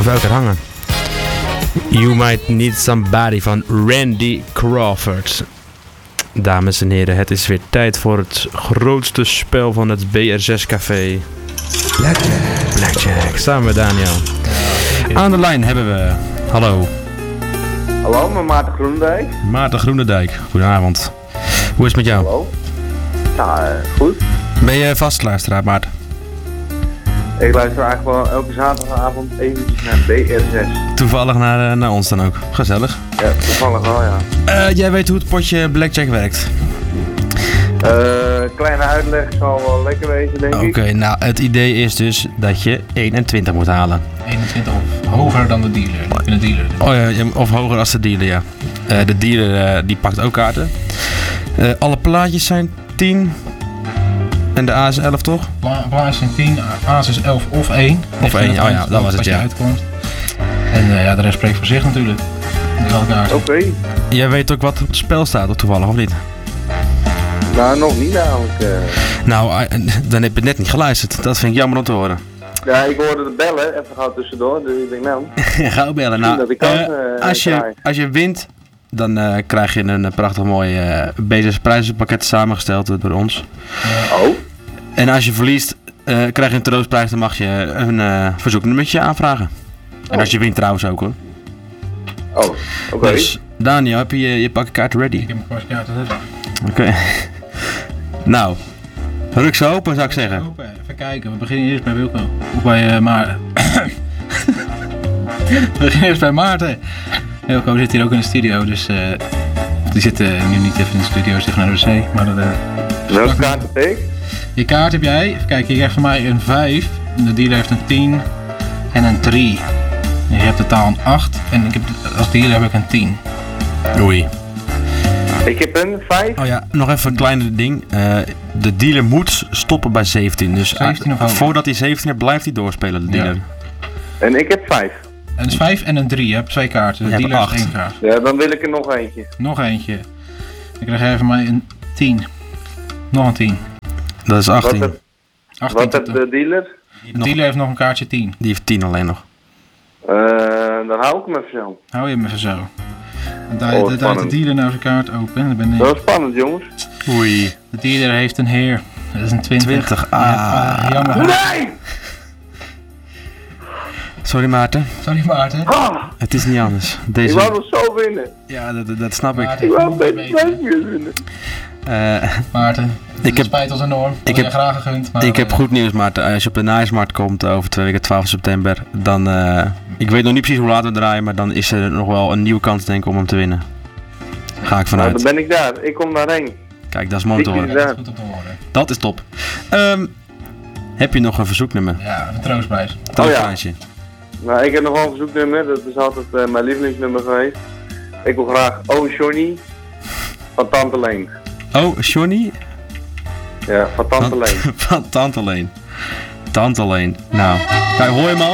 Welke hangen? You Might Need Somebody van Randy Crawford. Dames en heren, het is weer tijd voor het grootste spel van het BR6 Café. Blackjack. Samen met Daniel. Aan de lijn hebben we... Hallo. Hallo, met Maarten Groenendijk. Maarten Groenendijk. Goedenavond. Hoe is het met jou? Hallo. Nou, goed. Ben je vastluisteraar, Maarten? Ik luister eigenlijk wel elke zaterdagavond eventjes naar BR6. Toevallig naar ons dan ook. Gezellig. Ja, toevallig wel, ja. Jij weet hoe het potje Blackjack werkt? Kleine uitleg zal wel lekker wezen, denk ik. Oké, nou het idee is dus dat je 21 moet halen. 21 of hoger dan de dealer. Oh ja, of hoger als de dealer, ja. De dealer die pakt ook kaarten. Alle plaatjes zijn 10. En de A is 11, toch? Plaatjes zijn 10, A's is 11 of 1. Of 1, oh ja, dat was het, ja. Uitkomt. En ja, de rest spreekt voor zich natuurlijk. Oké. Jij weet ook wat op het spel staat, of toevallig, of niet? Nou, nog niet namelijk. Nou, dan heb je net niet geluisterd. Dat vind ik jammer om te horen. Ja, ik hoorde de bellen, even gauw tussendoor, dus ik denk nou... Gauw bellen. Nou, als je wint, dan krijg je een prachtig mooi BZ prijzenpakket samengesteld door ons. Oh. En als je verliest, krijg je een troostprijs, dan mag je een verzoeknummertje aanvragen. En als je wint trouwens ook, hoor. Oh, oké. Dus, Daniel, heb je je pakkaart ready? Ik heb mijn pakkaart ready. Oké. Nou, ruk ze open, zou ik zeggen. Even kijken, we beginnen eerst bij Wilco. Of bij Maarten. We beginnen eerst bij Maarten. Wilco zit hier ook in de studio, dus die zit nu niet even in de studio, zit naar de wc. Maar welke kaart heb ik? Je kaart heb jij, even kijken, je krijgt van mij een 5. De dealer heeft een 10 en een 3. Je hebt totaal een 8 en als dealer heb ik een 10. Oei. Ik heb een 5. Oh ja, nog even een kleine ding. De dealer moet stoppen bij 17. Dus 17 of hoger. voordat hij 17 heeft, blijft hij doorspelen, de dealer. Ja. En ik heb 5. En dus 5 en een 3, je hebt 2 kaarten. De Je hebt dealer 8. heeft 1 kaart. Ja, dan wil ik er nog eentje. Nog eentje. Dan krijg jij van mij een 10. Nog een 10. Dat is 18. Wat heeft de dealer? De dealer heeft nog een kaartje 10. Die heeft 10 alleen nog. Dan hou ik hem even zo. Hou je hem even zo. Dan draait de dealer nou zijn kaart open. Dan ben ik... Dat is spannend, jongens. Oei. De dealer heeft een heer. Dat is een 20. 20, Ja, jammer. Nee! Sorry Maarten. Sorry Maarten. Ah, Het is niet anders. ik wou nog zo winnen. Ja, dat snap ik. Ik wou beter winnen. Maarten, Ik het spijt ons enorm. Dat heb graag gegund. Maar Ik heb goed nieuws, Maarten. Als je op de Nijsmarkt komt over 2 weken, 12 september, dan... ik weet nog niet precies hoe laat we draaien, maar dan is er nog wel een nieuwe kans, denk ik, om hem te winnen. Ga ik vanuit. Nou, dan ben ik daar. Ik kom daarheen. Kijk, dat is mooi te horen. dat is goed om te horen. Dat is top. Heb je nog een verzoeknummer? Ja, een troostprijs. Troostprijsje. Nou, ik heb nog wel een verzoeknummer. Dat is altijd mijn lievelingsnummer geweest. Ik wil graag Oh Johnny van Tante Leen. Oh, Johnny? Ja, van Tante Leen. Van Tante Leen. Tante Leen. Nou, kijk, hoor je hem al?